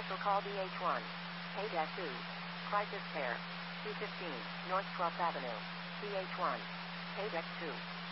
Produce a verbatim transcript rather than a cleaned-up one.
Special call B H one. K two. Crisis Care. two fifteen, North twelfth Avenue. B H one. K two.